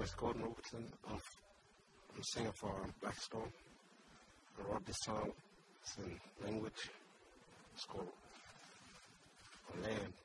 name is Gordon Robertson. I'm singing for Blackstone. I wrote this song. It's in language. It's called Land.